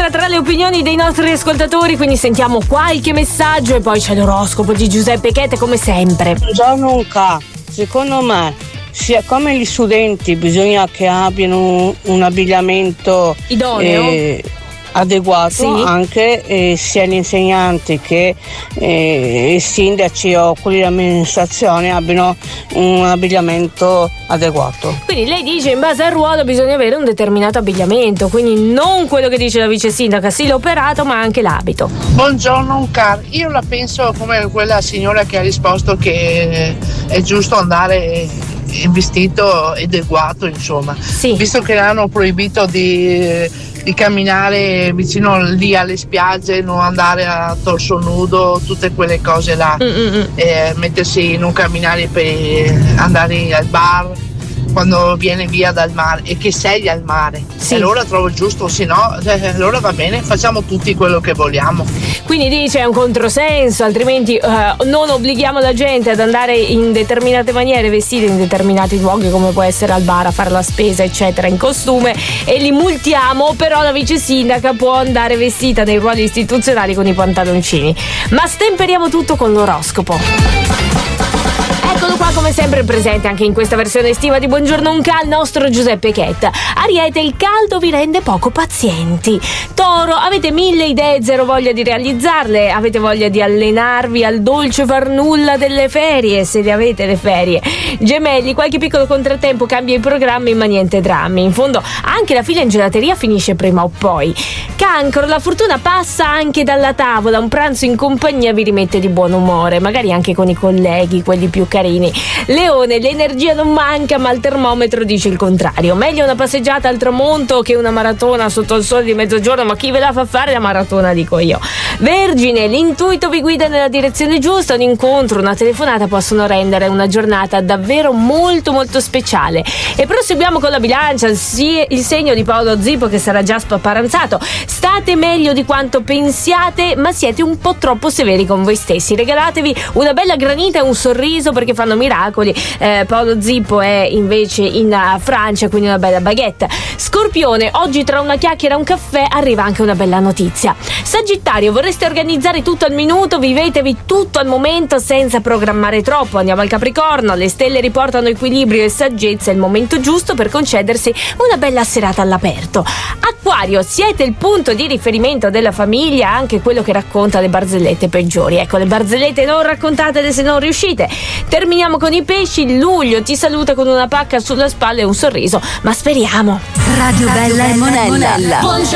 ancora tra le opinioni dei nostri ascoltatori, quindi sentiamo qualche messaggio e poi c'è l'oroscopo di Giuseppe Chete come sempre. Buongiorno secondo me sia come gli studenti bisogna che abbiano un abbigliamento idoneo, adeguato, sì. Anche sia gli insegnanti che i sindaci o quelli dell'amministrazione abbiano un abbigliamento adeguato. Quindi lei dice in base al ruolo bisogna avere un determinato abbigliamento, quindi non quello che dice la vice sindaca, sì l'operato ma anche l'abito. Buongiorno io la penso come quella signora che ha risposto che è giusto andare in vestito adeguato, insomma, sì. Visto che hanno proibito di camminare vicino lì alle spiagge, non andare a torso nudo, tutte quelle cose là, mettersi in un camminare per andare al bar quando viene via dal mare e che sei al mare, sì. Allora trovo giusto, se no allora va bene, facciamo tutti quello che vogliamo. Quindi dice è un controsenso, altrimenti non obblighiamo la gente ad andare in determinate maniere, vestiti in determinati luoghi come può essere al bar a fare la spesa eccetera in costume e li multiamo, però la vice sindaca può andare vestita nei ruoli istituzionali con i pantaloncini. Ma stemperiamo tutto con l'oroscopo. Eccolo qua come sempre presente anche in questa versione estiva di Buongiorno Unca il nostro Giuseppe Chetta. Ariete, il caldo vi rende poco pazienti. Toro, avete 1000 idee, zero voglia di realizzarle, avete voglia di allenarvi al dolce far nulla delle ferie, se le avete le ferie. Gemelli, qualche piccolo contrattempo cambia i programmi ma niente drammi, in fondo anche la fila in gelateria finisce prima o poi. Cancro, la fortuna passa anche dalla tavola, un pranzo in compagnia vi rimette di buon umore, magari anche con i colleghi, quelli più carini. Leone, l'energia non manca ma il termometro dice il contrario, meglio una passeggiata al tramonto che una maratona sotto il sole di mezzogiorno, ma chi ve la fa fare la maratona dico io. Vergine, l'intuito vi guida nella direzione giusta, un incontro, una telefonata possono rendere una giornata davvero molto molto speciale. E proseguiamo con la Bilancia, il segno di Paolo Zippo che sarà già spaparanzato. State meglio di quanto pensiate ma siete un po' troppo severi con voi stessi, regalatevi una bella granita e un sorriso perché fanno miracoli. Paolo Zippo è invece in Francia, quindi una bella baguette. Scorpione, oggi tra una chiacchiera e un caffè arriva anche una bella notizia. Sagittario, vorreste organizzare tutto al minuto, vivetevi tutto al momento senza programmare troppo. Andiamo al Capricorno, le stelle riportano equilibrio e saggezza, è il momento giusto per concedersi una bella serata all'aperto. Acquario, siete il punto di riferimento della famiglia, anche quello che racconta le barzellette peggiori. Ecco, le barzellette non raccontatele se non riuscite. Terminiamo con i pesci. Luglio ti saluta con una pacca sulla spalla e un sorriso, ma speriamo. Radio Bella e Monella.